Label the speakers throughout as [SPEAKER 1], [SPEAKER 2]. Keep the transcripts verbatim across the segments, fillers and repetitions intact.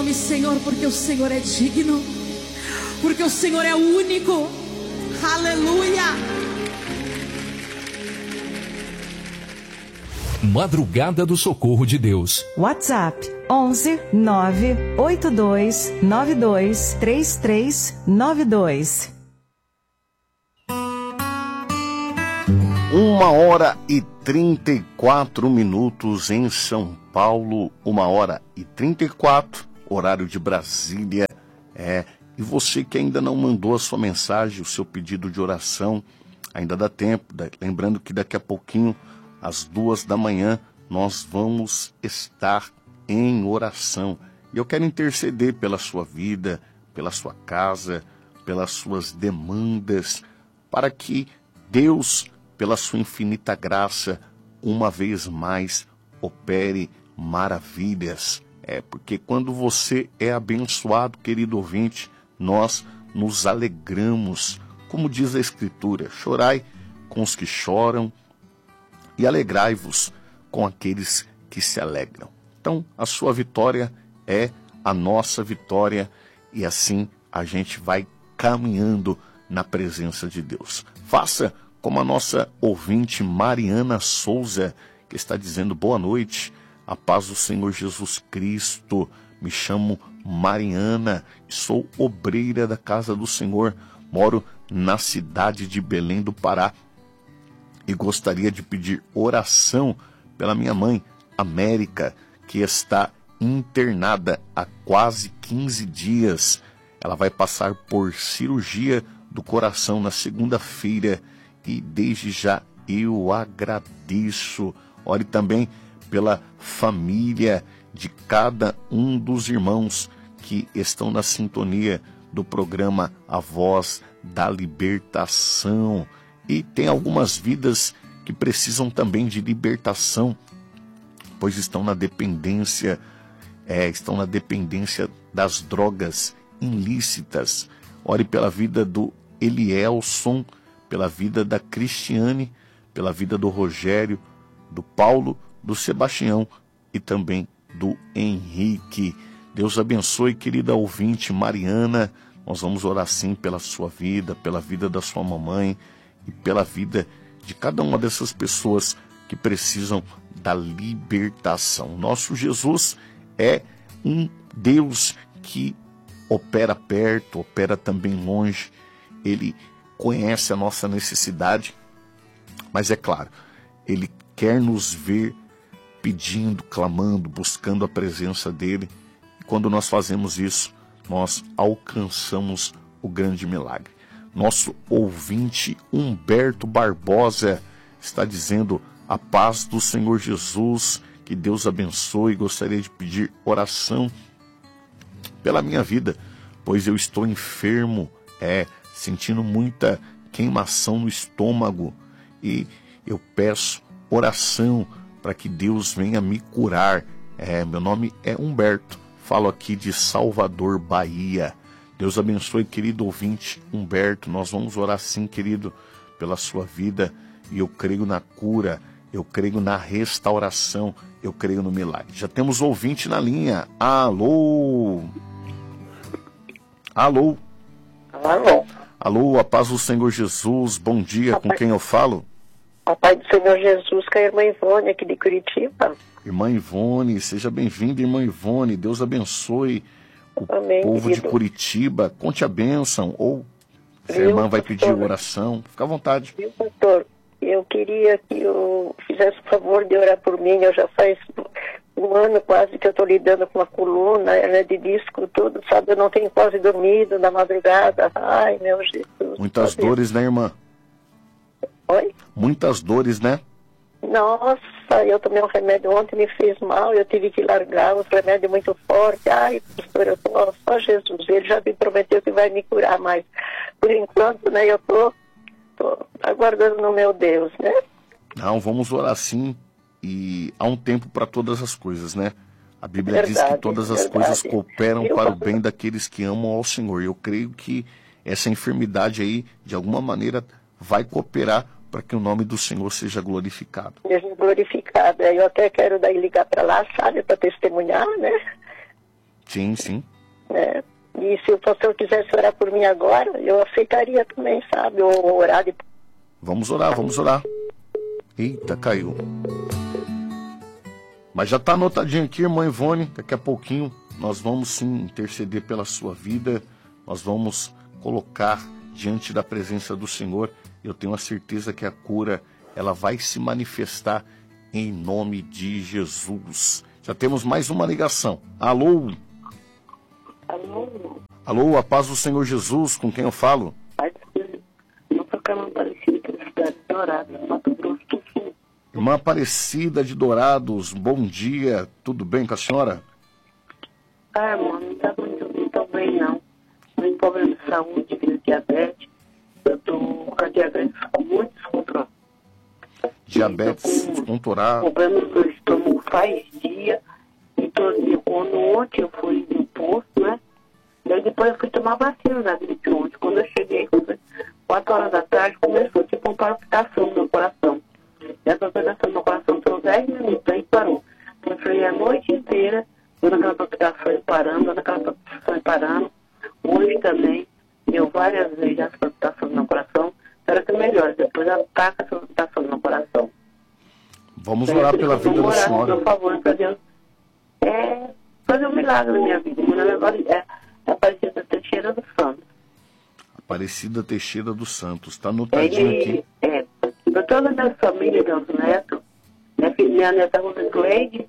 [SPEAKER 1] Senhor, porque o Senhor é digno, porque o Senhor é único. Aleluia.
[SPEAKER 2] Madrugada do Socorro de Deus.
[SPEAKER 3] WhatsApp onze nove oito dois nove dois três três nove dois.
[SPEAKER 4] Uma hora e trinta e quatro minutos em São Paulo, uma hora e trinta e quatro, horário de Brasília. É, e você que ainda não mandou a sua mensagem, o seu pedido de oração, ainda dá tempo. Lembrando que daqui a pouquinho, às duas da manhã, nós vamos estar em oração. E eu quero interceder pela sua vida, pela sua casa, pelas suas demandas, para que Deus, pela sua infinita graça, uma vez mais, opere maravilhas. É, porque quando você é abençoado, querido ouvinte, nós nos alegramos. Como diz a Escritura, chorai com os que choram e alegrai-vos com aqueles que se alegram. Então, a sua vitória é a nossa vitória e assim a gente vai caminhando na presença de Deus. Faça como a nossa ouvinte Mariana Souza, que está dizendo boa noite, a paz do Senhor Jesus Cristo. Me chamo Mariana, sou obreira da casa do Senhor, moro na cidade de Belém do Pará e gostaria de pedir oração pela minha mãe, América, que está internada há quase quinze dias. Ela vai passar por cirurgia do coração na segunda-feira e desde já eu agradeço. Ore também pela família de cada um dos irmãos que estão na sintonia do programa A Voz da Libertação. E tem algumas vidas que precisam também de libertação, pois estão na dependência, é, estão na dependência das drogas ilícitas. Ore pela vida do Elielson, pela vida da Cristiane, pela vida do Rogério, do Paulo, do Sebastião e também do Henrique. Deus abençoe, querida ouvinte Mariana. Nós vamos orar sim pela sua vida, pela vida da sua mamãe e pela vida de cada uma dessas pessoas que precisam da libertação. Nosso Jesus é um Deus que opera perto, opera também longe. Ele conhece a nossa necessidade, mas é claro, Ele quer nos ver pedindo, clamando, buscando a presença dEle. E quando nós fazemos isso, nós alcançamos o grande milagre. Nosso ouvinte Humberto Barbosa está dizendo a paz do Senhor Jesus, que Deus abençoe. Gostaria de pedir oração pela minha vida, pois eu estou enfermo, é, sentindo muita queimação no estômago e eu peço oração para que Deus venha me curar. É, meu nome é Humberto, falo aqui de Salvador, Bahia. Deus abençoe, querido ouvinte Humberto. Nós vamos orar sim, querido, pela sua vida. E eu creio na cura, eu creio na restauração, eu creio no milagre. Já temos ouvinte na linha. Alô? Alô?
[SPEAKER 5] Alô?
[SPEAKER 4] Alô, a paz do Senhor Jesus. Bom dia, com quem eu falo?
[SPEAKER 5] A paz do Senhor Jesus, com a irmã Ivone, aqui de Curitiba.
[SPEAKER 4] Irmã Ivone, seja bem-vinda, irmã Ivone. Deus abençoe o
[SPEAKER 5] Amém,
[SPEAKER 4] povo
[SPEAKER 5] querido.
[SPEAKER 4] de Curitiba. Conte a bênção, ou se a
[SPEAKER 5] Viu,
[SPEAKER 4] irmã vai
[SPEAKER 5] pastor?
[SPEAKER 4] pedir oração, fica à vontade.
[SPEAKER 5] Viu, pastor? Eu queria que eu fizesse o favor de orar por mim. Eu já faz um ano quase que eu estou lidando com uma coluna, né, de disco, tudo, sabe? Eu não tenho quase dormido na madrugada. Ai, meu Jesus.
[SPEAKER 4] Muitas
[SPEAKER 5] sabe?
[SPEAKER 4] dores, né, irmã?
[SPEAKER 5] Oi?
[SPEAKER 4] Muitas dores, né?
[SPEAKER 5] Nossa, eu tomei um remédio ontem, me fez mal, eu tive que largar um remédio muito forte. Ai, pastor, eu tô, só Jesus, ele já me prometeu que vai me curar, mas por enquanto, né, eu tô, tô aguardando no meu Deus, né?
[SPEAKER 4] Não, vamos orar sim, e há um tempo para todas as coisas, né? A Bíblia diz
[SPEAKER 5] Verdade,
[SPEAKER 4] que todas as
[SPEAKER 5] verdade.
[SPEAKER 4] coisas cooperam
[SPEAKER 5] Eu-
[SPEAKER 4] para o bem daqueles que amam ao Senhor. Eu creio que essa enfermidade aí, de alguma maneira, vai cooperar para que o nome do Senhor seja glorificado.
[SPEAKER 5] Seja glorificado. Eu até quero daí ligar para lá, sabe, para testemunhar, né?
[SPEAKER 4] Sim, sim.
[SPEAKER 5] É, e se o pastor quisesse orar por mim agora, eu aceitaria também, sabe? Ou orar depois.
[SPEAKER 4] Vamos orar, vamos orar. Eita, caiu. Mas já está anotadinho aqui, irmã Ivone. Daqui a pouquinho nós vamos sim interceder pela sua vida. Nós vamos colocar diante da presença do Senhor. Eu tenho a certeza que a cura, ela vai se manifestar em nome de Jesus. Já temos mais uma ligação. Alô?
[SPEAKER 5] Alô?
[SPEAKER 4] Alô, a paz do Senhor Jesus, com quem eu falo?
[SPEAKER 5] Eu sou Carmen Aparecida, da cidade de Dourados, Mato Grosso do Sul.
[SPEAKER 4] Irmã Aparecida de Dourados, bom dia. Tudo bem com a senhora?
[SPEAKER 5] Ah, irmão, não está muito bem também, não. Tem problema de saúde, de diabetes. Eu estou com a diabetes com muito descontrole.
[SPEAKER 4] Diabetes descontrolado.
[SPEAKER 5] Problema do estômago faz dia. Então, quando ontem eu fui no posto, né? Daí depois eu fui tomar vacina da gripe ontem. Quando eu cheguei, quatro horas da tarde, começou tipo uma palpitação no meu coração. Essa palpitação no meu coração durou dez minutos, aí parou. Eu falei a noite inteira, dando aquela palpitação e parando, dando aquela palpitação e parando. Hoje também, deu várias vezes essa palpitação no meu coração. Espero que melhore, depois ataca essa palpitação no meu coração.
[SPEAKER 4] Vamos orar pela vida da senhora.
[SPEAKER 5] Por favor, para Deus é, fazer um milagre na minha vida. Meu nome agora é Aparecida Teixeira dos Santos.
[SPEAKER 4] Aparecida Teixeira dos Santos, está anotadinho
[SPEAKER 5] Ele,
[SPEAKER 4] aqui.
[SPEAKER 5] É, para toda a minha família, meus netos, minha, filha, minha neta Rosa Cleide,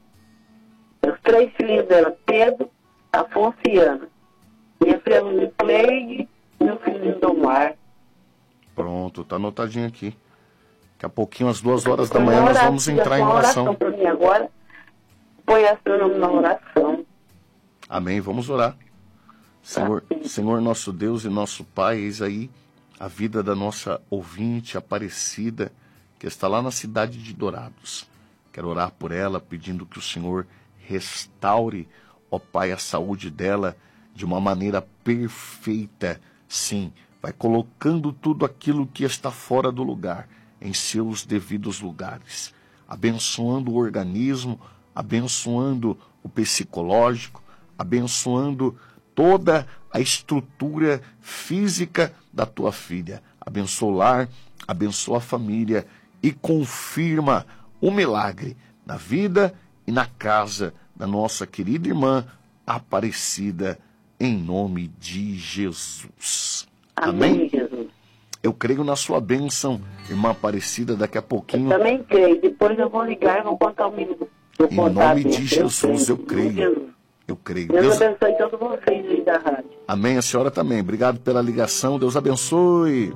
[SPEAKER 5] os três filhos dela, Pedro, Afonso e Ana. Minha filha Rosa Cleide, meu filho Lindomar.
[SPEAKER 4] Pronto, está anotadinho aqui. Daqui a pouquinho, às duas horas da manhã, nós vamos entrar em oração.
[SPEAKER 5] oração para mim agora. Põe a seu nome na oração.
[SPEAKER 4] Amém, vamos orar. Senhor, Senhor nosso Deus e nosso Pai, eis aí a vida da nossa ouvinte Aparecida, que está lá na cidade de Dourados. Quero orar por ela, pedindo que o Senhor restaure, ó Pai, a saúde dela de uma maneira perfeita. Sim, vai colocando tudo aquilo que está fora do lugar em seus devidos lugares, abençoando o organismo, abençoando o psicológico, abençoando toda a estrutura física da tua filha. Abençoa o lar, abençoa a família e confirma o milagre na vida e na casa da nossa querida irmã Aparecida, em nome de Jesus. Amém?
[SPEAKER 5] Amém, Jesus.
[SPEAKER 4] Eu creio na sua bênção, irmã Aparecida, daqui a pouquinho.
[SPEAKER 5] Eu também creio. Depois eu vou ligar e vou contar o mínimo.
[SPEAKER 4] Em nome de Jesus, eu creio. Eu creio.
[SPEAKER 5] Deus abençoe todos vocês aí da rádio.
[SPEAKER 4] Amém, a senhora também. Obrigado pela ligação. Deus abençoe.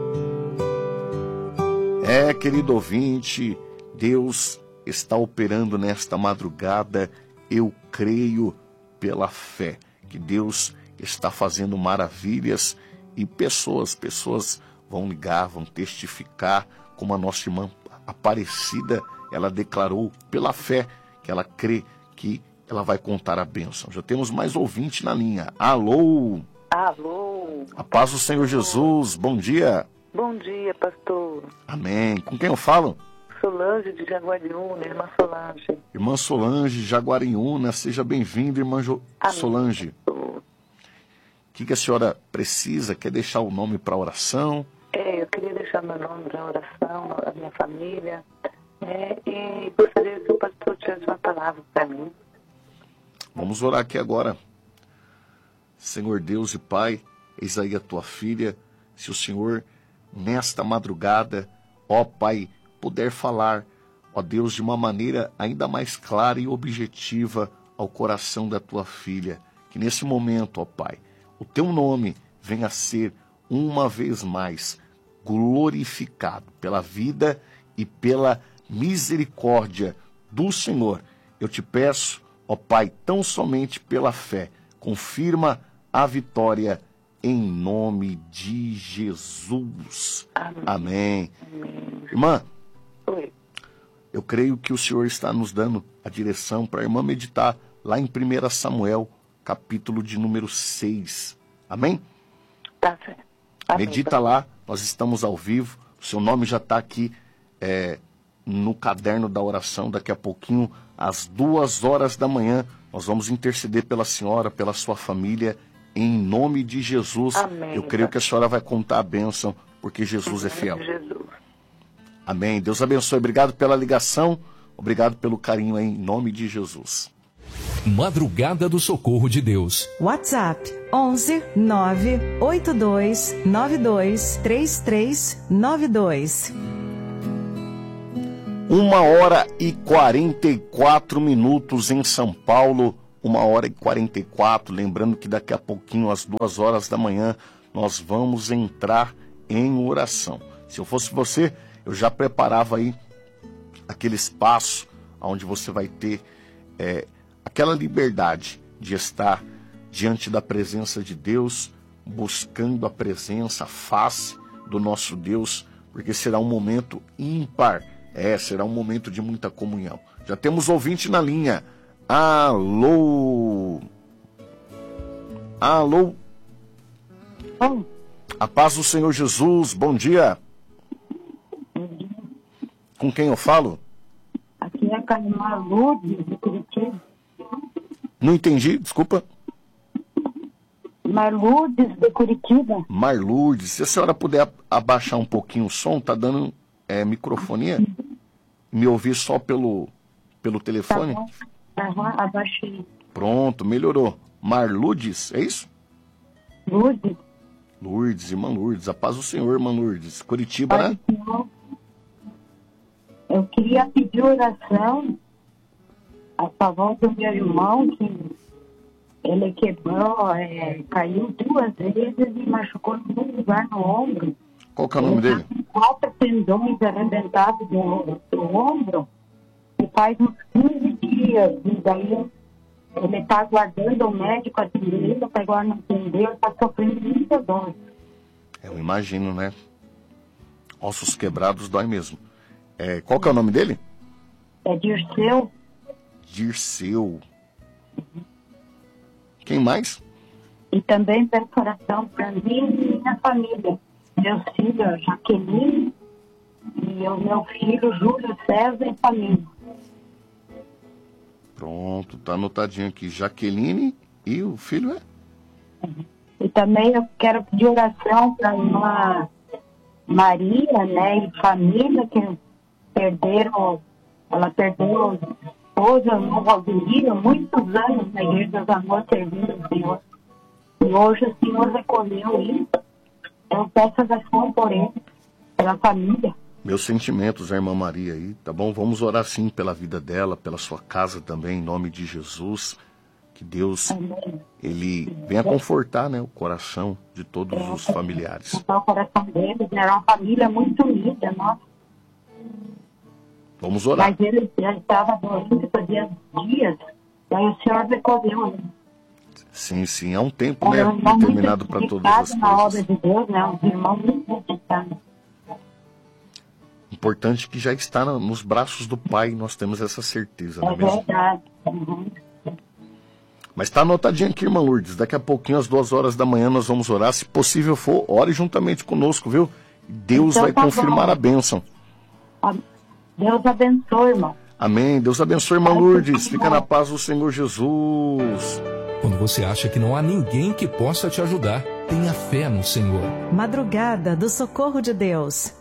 [SPEAKER 4] É, querido ouvinte, Deus está operando nesta madrugada. Eu creio pela fé que Deus está fazendo maravilhas e pessoas, pessoas vão ligar, vão testificar, como a nossa irmã Aparecida, ela declarou pela fé que ela crê que ela vai contar a bênção. Já temos mais ouvinte na linha. Alô?
[SPEAKER 5] Alô?
[SPEAKER 4] A paz do Senhor Jesus, bom dia.
[SPEAKER 5] Bom dia, pastor.
[SPEAKER 4] Amém. Com quem eu falo?
[SPEAKER 5] Solange de Jaguariúna, irmã Solange.
[SPEAKER 4] Irmã Solange, Jaguariúna, seja bem-vinda, irmã jo... Solange. O que, que a senhora precisa? Quer deixar o nome para oração?
[SPEAKER 5] É, eu queria deixar meu nome para oração, a minha família. É, e gostaria que o pastor tivesse uma palavra para mim.
[SPEAKER 4] Vamos orar aqui agora. Senhor Deus e Pai, eis aí a tua filha. Se o Senhor, nesta madrugada, ó Pai, puder falar, ó Deus, de uma maneira ainda mais clara e objetiva ao coração da tua filha, que nesse momento, ó Pai, o teu nome venha a ser uma vez mais glorificado pela vida e pela misericórdia do Senhor. Eu te peço, ó Pai, tão somente pela fé, confirma a vitória em nome de Jesus. Amém. Amém. Amém. Irmã,
[SPEAKER 5] Oi.
[SPEAKER 4] Eu creio que o Senhor está nos dando a direção para a irmã meditar lá em primeiro Samuel, capítulo de número seis. Amém?
[SPEAKER 5] Tá certo. Amém.
[SPEAKER 4] Medita lá, nós estamos ao vivo, o seu nome já está aqui é, no caderno da oração. Daqui a pouquinho, às duas horas da manhã, Nós vamos interceder pela senhora, pela sua família, em nome de Jesus.
[SPEAKER 5] Amém.
[SPEAKER 4] Eu creio que a senhora vai contar a bênção, porque Jesus é fiel.
[SPEAKER 5] Jesus.
[SPEAKER 4] Amém. Deus abençoe. Obrigado pela ligação. Obrigado pelo carinho em nome de Jesus.
[SPEAKER 2] Madrugada do Socorro de Deus.
[SPEAKER 3] WhatsApp onze nove oito dois nove dois três três nove dois.
[SPEAKER 4] Uma hora e quarenta e quatro minutos em São Paulo. Uma hora e quarenta e quatro. Lembrando que daqui a pouquinho, às duas horas da manhã, nós vamos entrar em oração. Se eu fosse você, eu já preparava aí aquele espaço onde você vai ter é, aquela liberdade de estar diante da presença de Deus, buscando a presença, a face do nosso Deus, porque será um momento ímpar. É, será um momento de muita comunhão. Já temos ouvinte na linha. Alô? Alô?
[SPEAKER 5] Bom,
[SPEAKER 4] A paz do Senhor Jesus, bom dia. Com quem eu falo?
[SPEAKER 5] aqui é a Carmen Lourdes, de Curitiba.
[SPEAKER 4] Não entendi, desculpa.
[SPEAKER 5] Marludes, de Curitiba.
[SPEAKER 4] Marludes, se a senhora puder abaixar um pouquinho o som, tá dando é, microfonia? Me ouvir só pelo, pelo
[SPEAKER 5] Tá
[SPEAKER 4] telefone?
[SPEAKER 5] bom? Aham, abaixei.
[SPEAKER 4] Pronto, melhorou. Marludes, é isso?
[SPEAKER 5] Lourdes,
[SPEAKER 4] Lourdes, irmã Lourdes, a paz do Senhor, irmã Lourdes. Curitiba,
[SPEAKER 5] Pai
[SPEAKER 4] né?
[SPEAKER 5] do Senhor, eu queria pedir oração a favor do meu irmão, que ele quebrou, é, caiu duas vezes e machucou no lugar no ombro.
[SPEAKER 4] Qual que é o nome dele?
[SPEAKER 5] Ele tá com quatro tendões arrebentados do, do ombro e faz uns quinze dias. E daí ele está aguardando o médico atender, até agora não atendeu, está sofrendo muita dor.
[SPEAKER 4] Eu imagino, né? Ossos quebrados dói mesmo. É, qual que é o nome dele?
[SPEAKER 5] É Dirceu,
[SPEAKER 4] Dirceu. Quem mais?
[SPEAKER 5] e também peço oração para mim e minha família. Meus filhos, Jaqueline, e o meu filho, Júlio César, e família.
[SPEAKER 4] Pronto, tá anotadinho aqui. Jaqueline e o filho é?
[SPEAKER 5] E também eu quero pedir oração para uma Maria, né, e família que perderam, ela perdeu a esposa no Valdomiro, muitos anos na Igreja dos Amores servindo o Senhor. E hoje o Senhor recolheu isso. Eu peço oração por ele, pela família.
[SPEAKER 4] Meus sentimentos, a irmã Maria aí, tá bom? Vamos orar sim pela vida dela, pela sua casa também, em nome de Jesus. Que Deus,
[SPEAKER 5] Amém.
[SPEAKER 4] ele venha confortar, né, o coração de todos os familiares.
[SPEAKER 5] O coração deles era uma família muito unida, nossa.
[SPEAKER 4] Vamos orar.
[SPEAKER 5] Mas ele já estava doente, fazia dias, daí o Senhor recolheu ele.
[SPEAKER 4] Sim, sim, há um tempo, né,
[SPEAKER 5] Era um irmão
[SPEAKER 4] determinado para
[SPEAKER 5] muito
[SPEAKER 4] todas as
[SPEAKER 5] dedicado na obra
[SPEAKER 4] coisas.
[SPEAKER 5] de Deus, né? Um irmão muito dedicado.
[SPEAKER 4] Importante que já está na- nos braços do Pai, nós temos essa certeza, não
[SPEAKER 5] É
[SPEAKER 4] é mesmo?
[SPEAKER 5] verdade. Uhum.
[SPEAKER 4] Mas está anotadinho aqui, irmã Lourdes. Daqui a pouquinho, às duas horas da manhã, nós vamos orar. Se possível for, ore juntamente conosco, viu? Deus
[SPEAKER 5] Então
[SPEAKER 4] vai
[SPEAKER 5] tá
[SPEAKER 4] confirmar
[SPEAKER 5] bom.
[SPEAKER 4] a bênção.
[SPEAKER 5] A- Deus abençoe, irmão.
[SPEAKER 4] Amém. Deus abençoe, irmã Lourdes. Fica na paz do Senhor Jesus.
[SPEAKER 2] Quando você acha que não há ninguém que possa te ajudar, tenha fé no Senhor.
[SPEAKER 3] Madrugada do Socorro de Deus.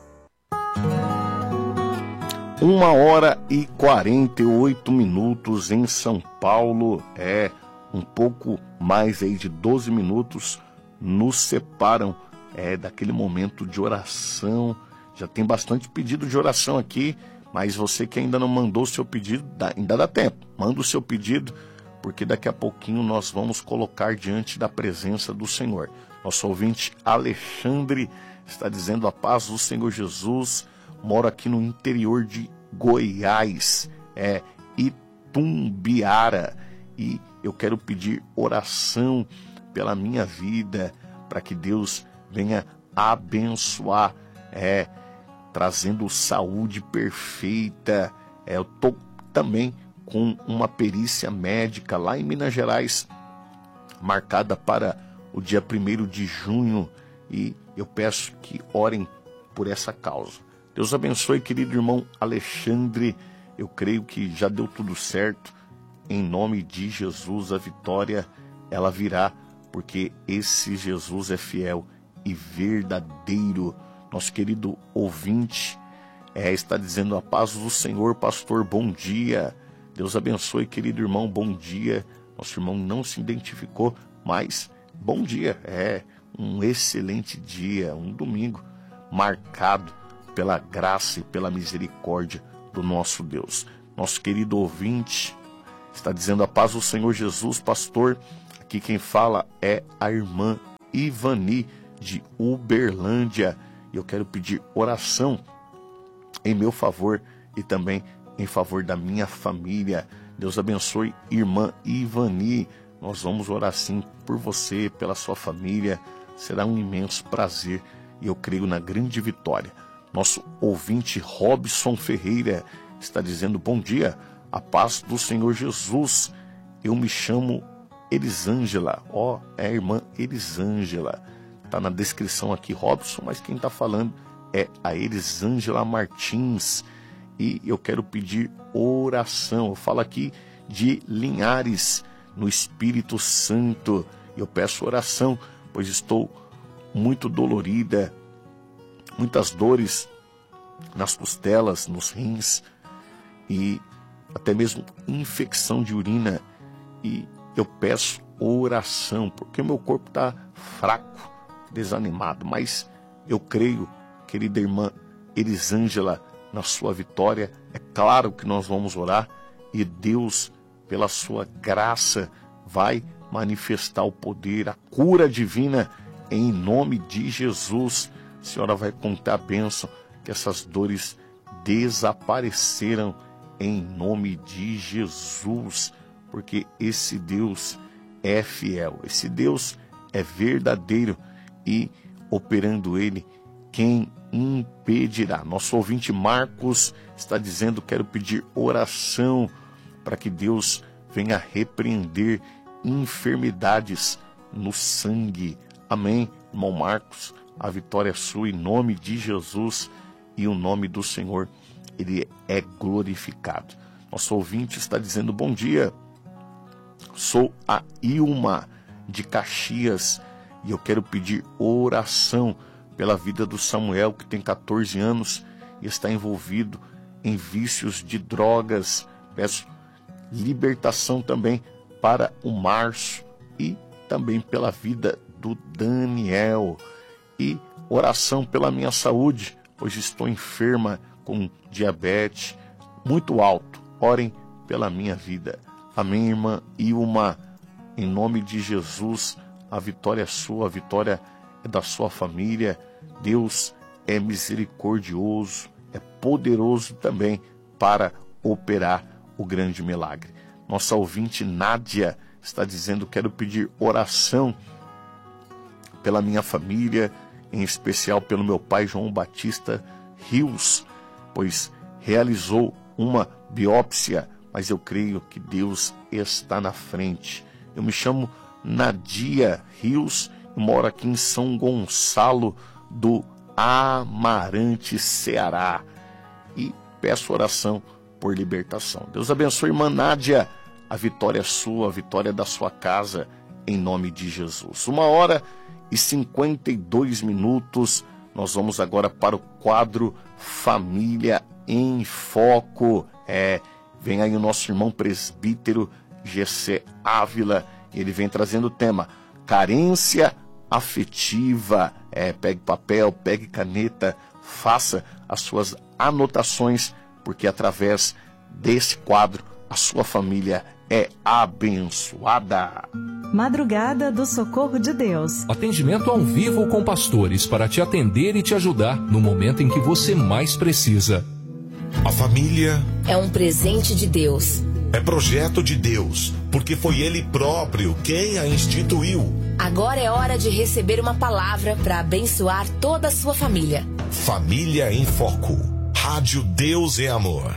[SPEAKER 4] Uma hora e quarenta e oito minutos em São Paulo. É, um pouco mais aí de doze minutos nos separam é, daquele momento de oração. Já tem bastante pedido de oração aqui, mas você que ainda não mandou o seu pedido, dá- ainda dá tempo. Manda o seu pedido, porque daqui a pouquinho nós vamos colocar diante da presença do Senhor. Nosso ouvinte Alexandre está dizendo: a paz do Senhor Jesus. Moro aqui no interior de Goiás, é Itumbiara, e eu quero pedir oração pela minha vida, para que Deus venha abençoar, é, trazendo saúde perfeita. É, eu estou também com uma perícia médica lá em Minas Gerais, marcada para o dia primeiro de junho, e eu peço que orem por essa causa. Deus abençoe, querido irmão Alexandre. Eu creio que já deu tudo certo. em nome de Jesus, a vitória, ela virá, porque esse Jesus é fiel e verdadeiro. Nosso querido ouvinte é, está dizendo: a paz do Senhor, pastor, bom dia. Deus abençoe, querido irmão, bom dia. Nosso irmão não se identificou, mas bom dia. É um excelente dia, um domingo marcado pela graça e pela misericórdia do nosso Deus. Nosso querido ouvinte está dizendo: a paz do Senhor Jesus, pastor. Aqui quem fala é a irmã Ivani, de Uberlândia. E eu quero pedir oração em meu favor e também em favor da minha família. Deus abençoe, irmã Ivani. Nós vamos orar sim por você, pela sua família. Será um imenso prazer e eu creio na grande vitória. Nosso ouvinte Robson Ferreira está dizendo: bom dia, a paz do Senhor Jesus. Eu me chamo Elisângela. Ó, oh, é a irmã Elisângela. Está na descrição aqui, Robson, mas quem está falando é a Elisângela Martins. E eu quero pedir oração. Eu falo aqui de Linhares, no Espírito Santo. Eu peço oração, pois estou muito dolorida, muitas dores nas costelas, nos rins e até mesmo infecção de urina. E eu peço oração, porque o meu corpo está fraco, desanimado, mas eu creio, querida irmã Elisângela, na sua vitória. É claro que nós vamos orar e Deus, pela sua graça, vai manifestar o poder, a cura divina, em nome de Jesus. A senhora vai contar a bênção, que essas dores desapareceram em nome de Jesus, porque esse Deus é fiel, esse Deus é verdadeiro e operando Ele, quem impedirá? Nosso ouvinte Marcos está dizendo: quero pedir oração para que Deus venha repreender enfermidades no sangue. Amém, irmão Marcos, a vitória é sua em nome de Jesus, e o nome do Senhor, Ele é glorificado. Nosso ouvinte está dizendo: bom dia, sou a Ilma de Caxias e eu quero pedir oração pela vida do Samuel, que tem catorze anos e está envolvido em vícios de drogas. Peço libertação também para o Márcio e também pela vida do Daniel. E oração pela minha saúde, pois estou enferma com diabetes muito alto. Orem pela minha vida. Amém, irmã Ilma. Em nome de Jesus, a vitória é sua, a vitória é da sua família. Deus é misericordioso, é poderoso também para operar o grande milagre. Nossa ouvinte Nádia está dizendo: quero pedir oração pela minha família, em especial pelo meu pai João Batista Rios, pois realizou uma biópsia, mas eu creio que Deus está na frente. Eu me chamo Nadia Rios e moro aqui em São Gonçalo do Amarante, Ceará, e peço oração por libertação. Deus abençoe, irmã Nádia. A vitória é sua, a vitória é da sua casa, em nome de Jesus. Uma hora e cinquenta e dois minutos. Nós vamos agora para o quadro Família em Foco. É, vem aí o nosso irmão presbítero G C Ávila. Ele vem trazendo o tema carência afetiva. É, pegue papel, pegue caneta, faça as suas anotações, porque através desse quadro a sua família é abençoada.
[SPEAKER 3] Madrugada do Socorro de Deus.
[SPEAKER 2] Atendimento ao vivo com pastores para te atender e te ajudar no momento em que você mais precisa.
[SPEAKER 6] A família
[SPEAKER 7] é um presente de Deus.
[SPEAKER 6] É projeto de Deus, porque foi Ele próprio quem a instituiu.
[SPEAKER 7] Agora é hora de receber uma palavra para abençoar toda a sua família.
[SPEAKER 6] Família em Foco. Rádio Deus é Amor.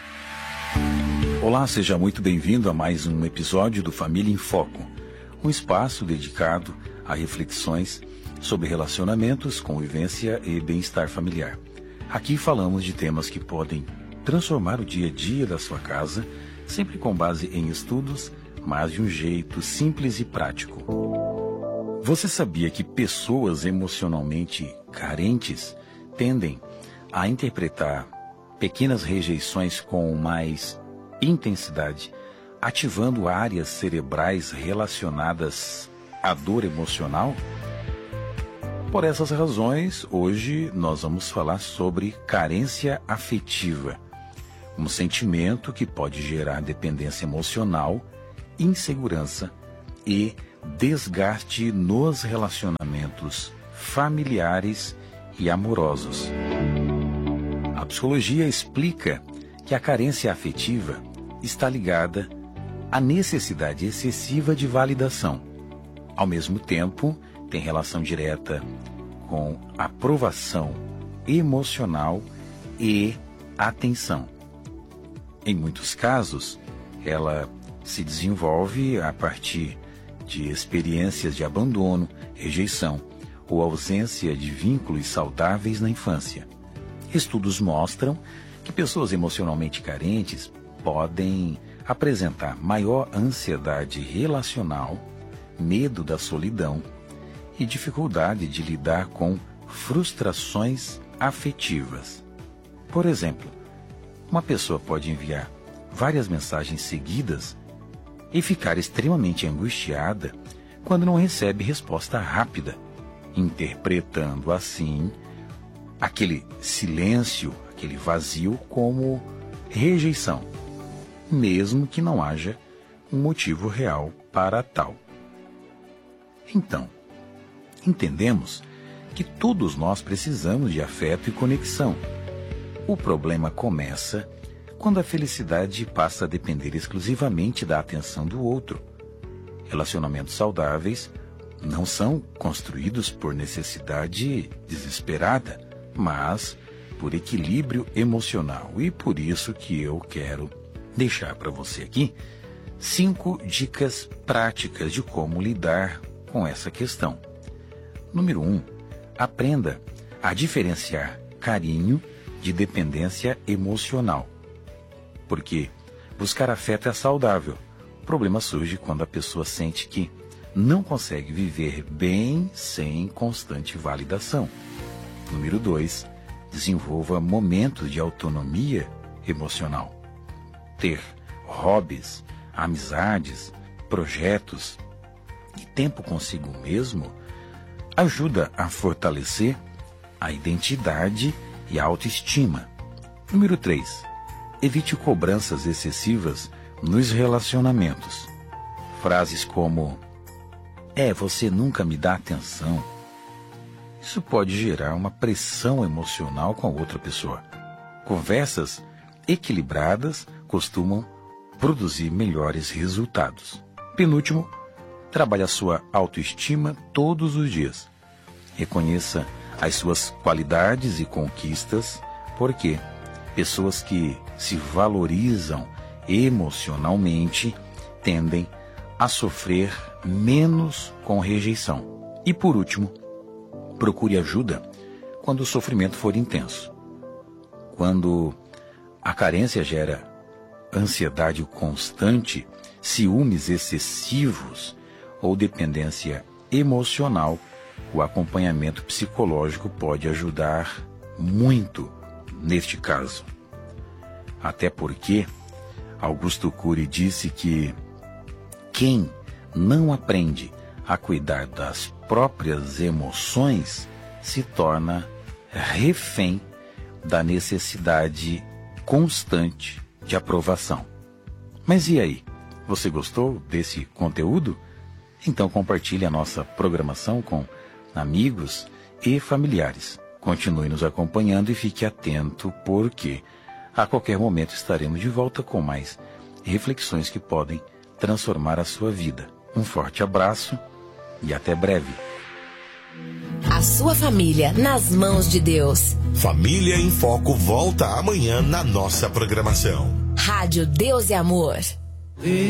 [SPEAKER 8] Olá, seja muito bem-vindo a mais um episódio do Família em Foco, um espaço dedicado a reflexões sobre relacionamentos, convivência e bem-estar familiar. Aqui falamos de temas que podem transformar o dia a dia da sua casa, sempre com base em estudos, mas de um jeito simples e prático. Você sabia que pessoas emocionalmente carentes tendem a interpretar pequenas rejeições com mais intensidade, ativando áreas cerebrais relacionadas à dor emocional? Por essas razões, hoje nós vamos falar sobre carência afetiva, um sentimento que pode gerar dependência emocional, insegurança e desgaste nos relacionamentos familiares e amorosos. A psicologia explica que a carência afetiva está ligada à necessidade excessiva de validação. Ao mesmo tempo, tem relação direta com aprovação emocional e atenção. Em muitos casos, ela se desenvolve a partir de experiências de abandono, rejeição ou ausência de vínculos saudáveis na infância. Estudos mostram que pessoas emocionalmente carentes podem apresentar maior ansiedade relacional, medo da solidão e dificuldade de lidar com frustrações afetivas. Por exemplo, uma pessoa pode enviar várias mensagens seguidas e ficar extremamente angustiada quando não recebe resposta rápida, interpretando assim aquele silêncio, aquele vazio como rejeição, mesmo que não haja um motivo real para tal. Então, entendemos que todos nós precisamos de afeto e conexão. O problema começa quando a felicidade passa a depender exclusivamente da atenção do outro. Relacionamentos saudáveis não são construídos por necessidade desesperada, mas por equilíbrio emocional. E por isso que eu quero deixar para você aqui cinco dicas práticas de como lidar com essa questão. Número um, aprenda a diferenciar carinho de dependência emocional. Porque buscar afeto é saudável. O problema surge quando a pessoa sente que não consegue viver bem sem constante validação. Número dois, desenvolva momentos de autonomia emocional. Ter hobbies, amizades, projetos e tempo consigo mesmo ajuda a fortalecer a identidade e a autoestima. Número três, evite cobranças excessivas nos relacionamentos. Frases como "é, você nunca me dá atenção". Isso pode gerar uma pressão emocional com a outra pessoa. Conversas equilibradas costumam produzir melhores resultados. Penúltimo, trabalhe a sua autoestima todos os dias. Reconheça as suas qualidades e conquistas, porque pessoas que se valorizam emocionalmente tendem a sofrer menos com rejeição. E por último, procure ajuda quando o sofrimento for intenso. Quando a carência gera ansiedade constante, ciúmes excessivos ou dependência emocional, o acompanhamento psicológico pode ajudar muito neste caso. Até porque Augusto Cury disse que quem não aprende a cuidar das próprias emoções se torna refém da necessidade constante de aprovação. Mas e aí? Você gostou desse conteúdo? Então compartilhe a nossa programação com amigos e familiares. Continue nos acompanhando e fique atento, porque a qualquer momento estaremos de volta com mais reflexões que podem transformar a sua vida. Um forte abraço e até breve.
[SPEAKER 7] A sua família nas mãos de Deus.
[SPEAKER 6] Família em Foco volta amanhã na nossa programação.
[SPEAKER 7] Rádio Deus e Amor.